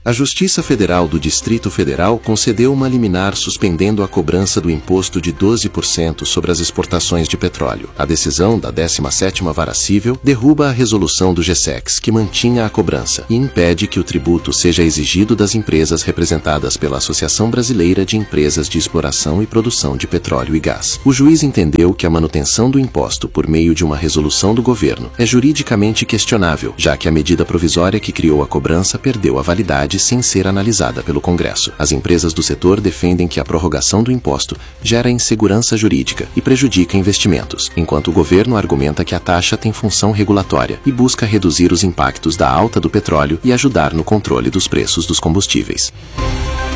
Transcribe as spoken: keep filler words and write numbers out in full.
A Justiça Federal do Distrito Federal concedeu uma liminar suspendendo a cobrança do imposto de doze por cento sobre as exportações de petróleo. A decisão da décima sétima Vara Cível derruba a resolução do GSEX, que mantinha a cobrança, e impede que o tributo seja exigido das empresas representadas pela Associação Brasileira de Empresas de Exploração e Produção de Petróleo e Gás. O juiz entendeu que a manutenção do imposto por meio de uma resolução do governo é juridicamente questionável, já que a medida provisória que criou a cobrança perdeu a validade sem ser analisada pelo Congresso. As empresas do setor defendem que a prorrogação do imposto gera insegurança jurídica e prejudica investimentos, enquanto o governo argumenta que a taxa tem função regulatória e busca reduzir os impactos da alta do petróleo e ajudar no controle dos preços dos combustíveis.